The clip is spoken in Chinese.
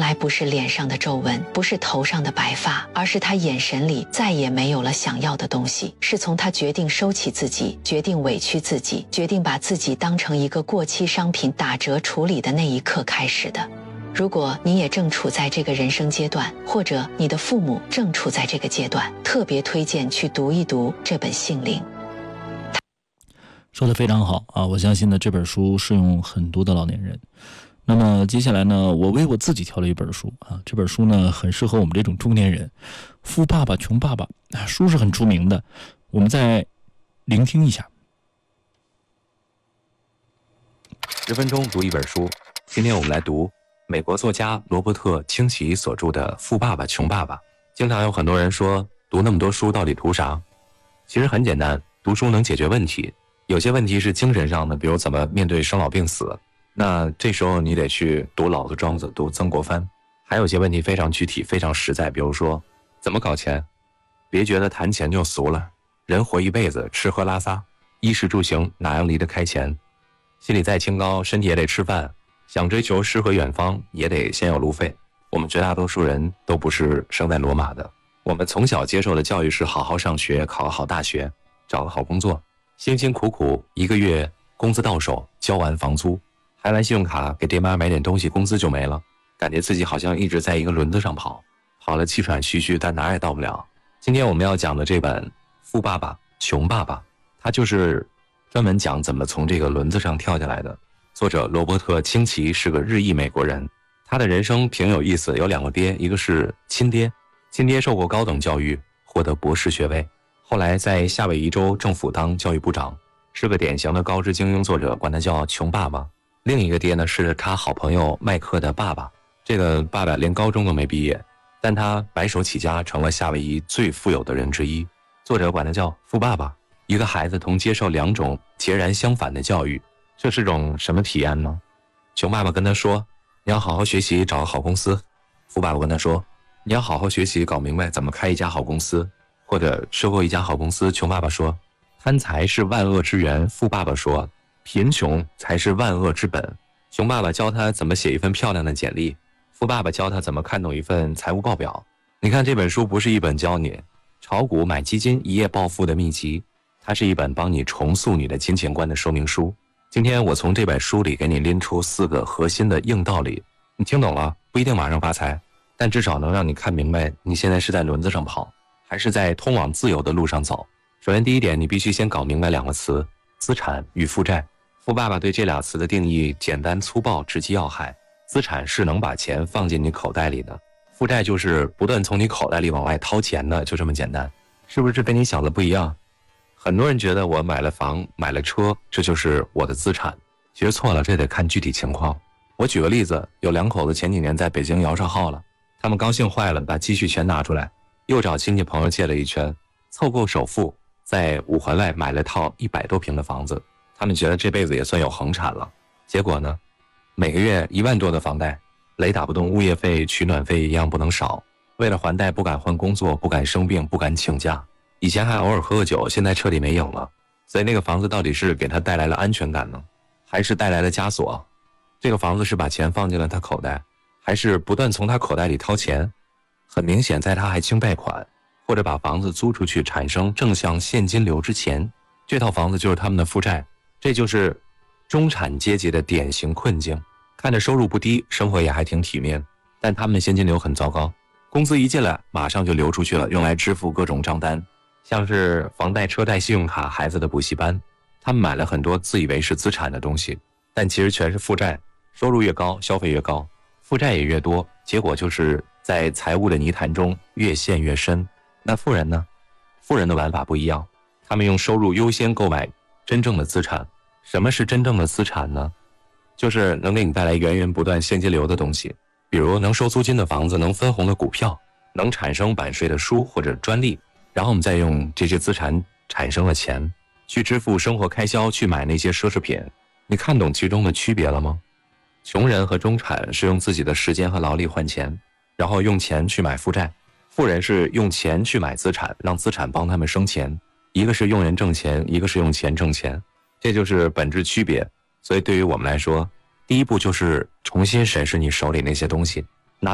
来不是脸上的皱纹，不是头上的白发，而是他眼神里再也没有了想要的东西，是从他决定收起自己，决定委屈自己，决定把自己当成一个过期商品打折处理的那一刻开始的。如果你也正处在这个人生阶段，或者你的父母正处在这个阶段，特别推荐去读一读这本性灵。 说得非常好啊！我相信呢，这本书适用很多的老年人。那么接下来呢，我为我自己挑了一本书啊，这本书呢很适合我们这种中年人，《富爸爸穷爸爸》书是很出名的，我们再聆听一下。 10分钟读一本书，今天我们来读美国作家罗伯特·清崎所著的《富爸爸穷爸爸》。经常有很多人说，读那么多书到底图啥？其实很简单，读书能解决问题。有些问题是精神上的，比如怎么面对生老病死，那这时候你得去读老子、庄子，读曾国藩。还有些问题非常具体、非常实在，比如说怎么搞钱。别觉得谈钱就俗了，人活一辈子，吃喝拉撒，衣食住行哪样离得开钱？心里再清高，身体也得吃饭。想追求诗和远方，也得先有路费。我们绝大多数人都不是生在罗马的，我们从小接受的教育是好好上学，考个好大学，找个好工作，辛辛苦苦1个月工资到手，交完房租，还完信用卡给爹妈买点东西，工资就没了，感觉自己好像一直在一个轮子上跑，跑了气喘吁吁，但哪儿也到不了。今天我们要讲的这本《富爸爸穷爸爸》，它就是专门讲怎么从这个轮子上跳下来的。作者罗伯特·清崎是个日裔美国人，他的人生挺有意思，有2个爹，一个是亲爹，亲爹受过高等教育，获得博士学位，后来在夏威夷州政府当教育部长，是个典型的高知精英，作者管他叫穷爸爸。另一个爹呢，是他好朋友麦克的爸爸，这个爸爸连高中都没毕业，但他白手起家，成了夏威夷最富有的人之一。作者管他叫富爸爸。一个孩子同接受2种截然相反的教育，这是种什么体验呢？穷爸爸跟他说，你要好好学习，找个好公司。富爸爸跟他说，你要好好学习，搞明白怎么开一家好公司，或者收购一家好公司。穷爸爸说，贪财是万恶之源。富爸爸说，贫穷才是万恶之本。穷爸爸教他怎么写一份漂亮的简历，富爸爸教他怎么看懂一份财务报表。你看，这本书不是一本教你炒股买基金一夜暴富的秘籍，它是一本帮你重塑你的金钱观的说明书。今天我从这本书里给你拎出4个核心的硬道理，你听懂了不一定马上发财，但至少能让你看明白你现在是在轮子上跑，还是在通往自由的路上走。首先第一点，你必须先搞明白2个词，资产与负债。富爸爸对这俩词的定义简单粗暴，直击要害。资产是能把钱放进你口袋里的，负债就是不断从你口袋里往外掏钱的，就这么简单。是不是跟你想的不一样？很多人觉得我买了房买了车，这就是我的资产，其实错了，这得看具体情况。我举个例子，有2口子前几年在北京摇上号了，他们高兴坏了，把积蓄全拿出来，又找亲戚朋友借了一圈，凑够首付，在5环外买了套100多平的房子，他们觉得这辈子也算有恒产了。结果呢，每个月1万多的房贷，雷打不动，物业费取暖费一样不能少，为了还贷不敢换工作，不敢生病，不敢请假，以前还偶尔喝个酒，现在彻底没影了。所以那个房子到底是给他带来了安全感呢，还是带来了枷锁？这个房子是把钱放进了他口袋，还是不断从他口袋里掏钱？很明显，在他还清贷款或者把房子租出去产生正向现金流之前，这套房子就是他们的负债。这就是中产阶级的典型困境，看着收入不低，生活也还挺体面，但他们的现金流很糟糕，工资一进来马上就流出去了，用来支付各种账单，像是房贷、车贷、信用卡、孩子的补习班。他们买了很多自以为是资产的东西，但其实全是负债。收入越高，消费越高，负债也越多，结果就是在财务的泥潭中越陷越深。那富人呢？富人的玩法不一样，他们用收入优先购买真正的资产。什么是真正的资产呢？就是能给你带来源源不断现金流的东西，比如能收租金的房子，能分红的股票，能产生版税的书或者专利，然后我们再用这些资产产生了钱去支付生活开销，去买那些奢侈品。你看懂其中的区别了吗？穷人和中产是用自己的时间和劳力换钱，然后用钱去买负债。富人是用钱去买资产，让资产帮他们生钱。一个是用人挣钱，一个是用钱挣钱，这就是本质区别。所以对于我们来说，第一步就是重新审视你手里那些东西，